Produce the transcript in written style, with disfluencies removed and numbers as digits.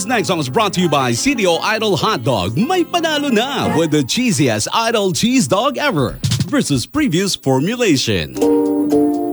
This next song is brought to you by CDO Idol Hot Dog. May panalo na with the cheesiest idol cheese dog ever versus previous formulation.